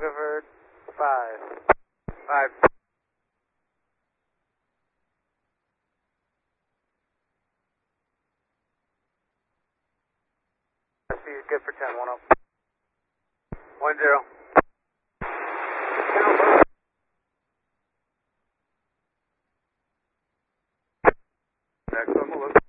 Gifford, 5. 5. Speed good for 10, 1-0. 1-0. Next on the list.